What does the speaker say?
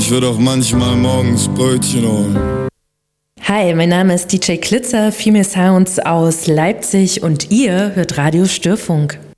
Ich würde auch manchmal morgens Brötchen holen. Hi, mein Name ist DJ Klitzer, Female Sounds aus Leipzig und ihr hört Radio Störfunk.